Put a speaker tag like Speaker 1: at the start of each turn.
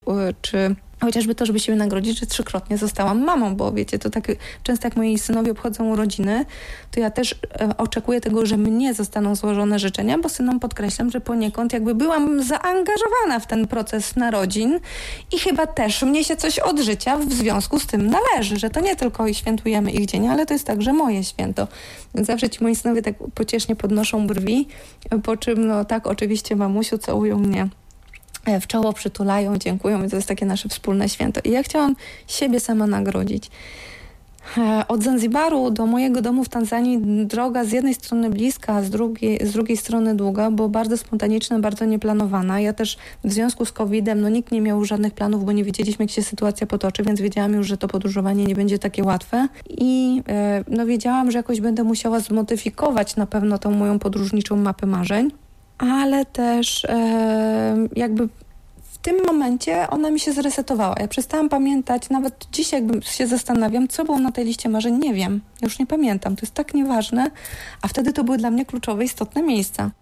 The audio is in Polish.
Speaker 1: czy chociażby to, żeby siebie nagrodzić, że 3-krotnie zostałam mamą, bo wiecie, to tak często jak moi synowie obchodzą urodziny, to ja też oczekuję tego, że mnie zostaną złożone życzenia, bo synom podkreślam, że poniekąd jakby byłam zaangażowana w ten proces narodzin i chyba też mnie się coś od życia w związku z tym należy, że to nie tylko świętujemy ich dzień, ale to jest także moje święto. Więc zawsze ci moi synowie tak pociesznie podnoszą brwi, po czym no tak, oczywiście mamusiu, całują mnie w czoło, przytulają, dziękują i to jest takie nasze wspólne święto. I ja chciałam siebie sama nagrodzić. Od Zanzibaru do mojego domu w Tanzanii droga z jednej strony bliska, a z drugiej strony długa, bo bardzo spontaniczna, bardzo nieplanowana. Ja też w związku z COVID-em, nikt nie miał żadnych planów, bo nie wiedzieliśmy, jak się sytuacja potoczy, więc wiedziałam już, że to podróżowanie nie będzie takie łatwe. I wiedziałam, że jakoś będę musiała zmodyfikować na pewno tą moją podróżniczą mapę marzeń, ale też jakby w tym momencie ona mi się zresetowała. Ja przestałam pamiętać, nawet dzisiaj jakbym się zastanawiam, co było na tej liście marzeń, nie wiem. Już nie pamiętam, to jest tak nieważne, a wtedy to były dla mnie kluczowe, istotne miejsca.